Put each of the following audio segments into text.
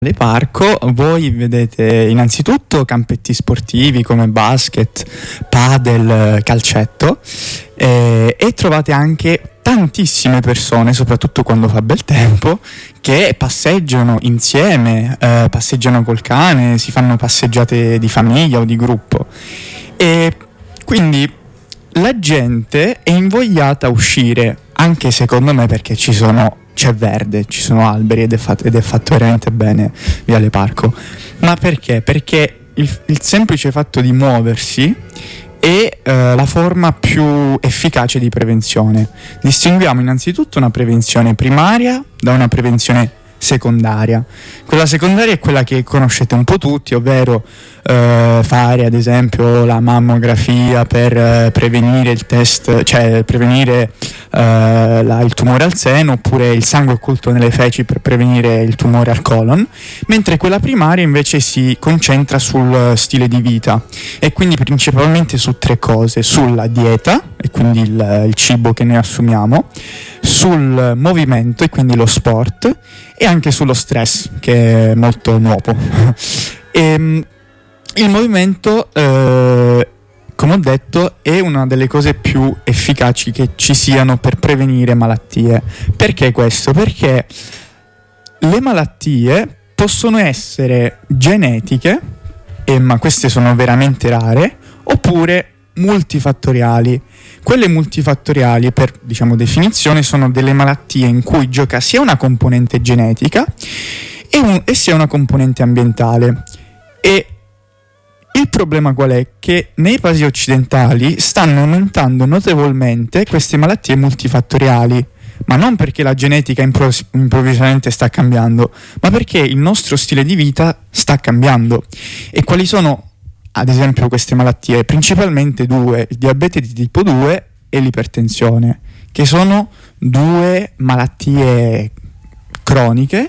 Le parco, voi vedete innanzitutto campetti sportivi come basket, padel, calcetto e trovate anche tantissime persone, soprattutto quando fa bel tempo, che passeggiano insieme, passeggiano col cane, si fanno passeggiate di famiglia o di gruppo e quindi la gente è invogliata a uscire, anche secondo me perché c'è verde, ci sono alberi ed è fatto veramente bene Viale Parco. Ma perché? Perché il semplice fatto di muoversi è la forma più efficace di prevenzione. Distinguiamo innanzitutto una prevenzione primaria da una prevenzione secondaria. Quella secondaria è quella che conoscete un po' tutti, ovvero fare ad esempio la mammografia per prevenire il test, cioè prevenire il tumore al seno, oppure il sangue occulto nelle feci per prevenire il tumore al colon, mentre quella primaria invece si concentra sul stile di vita e quindi principalmente su tre cose: sulla dieta, e quindi il cibo che noi assumiamo, sul movimento, e quindi lo sport, e anche sullo stress, che è molto nuovo. Il movimento, come ho detto, è una delle cose più efficaci che ci siano per prevenire malattie. Perché questo? Perché le malattie possono essere genetiche, ma queste sono veramente rare, oppure multifattoriali. Quelle multifattoriali, per definizione, sono delle malattie in cui gioca sia una componente genetica e sia una componente ambientale. E il problema qual è? Che nei paesi occidentali stanno aumentando notevolmente queste malattie multifattoriali, ma non perché la genetica improvvisamente sta cambiando, ma perché il nostro stile di vita sta cambiando. E quali sono, ad esempio, queste malattie? Principalmente due: il diabete di tipo 2 e l'ipertensione, che sono due malattie croniche,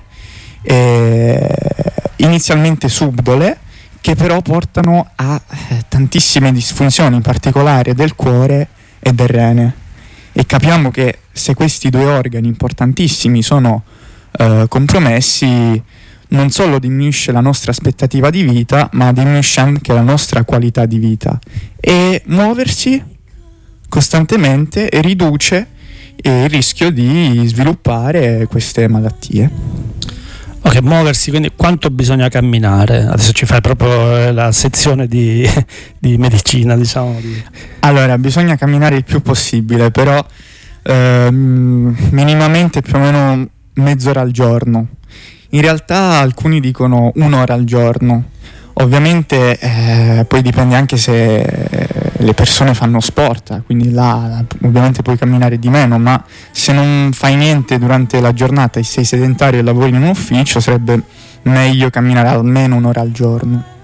inizialmente subdole, che però portano a tantissime disfunzioni, in particolare del cuore e del rene. E capiamo che se questi due organi importantissimi sono compromessi, non solo diminuisce la nostra aspettativa di vita, ma diminuisce anche la nostra qualità di vita. E muoversi costantemente riduce il rischio di sviluppare queste malattie. Ok, muoversi, quindi quanto bisogna camminare? Adesso ci fai proprio la sezione di medicina, diciamo. Allora, bisogna camminare il più possibile, però minimamente più o meno mezz'ora al giorno. In realtà alcuni dicono un'ora al giorno. Ovviamente poi dipende anche se le persone fanno sport, quindi là ovviamente puoi camminare di meno, ma se non fai niente durante la giornata e sei sedentario e lavori in un ufficio, sarebbe meglio camminare almeno un'ora al giorno.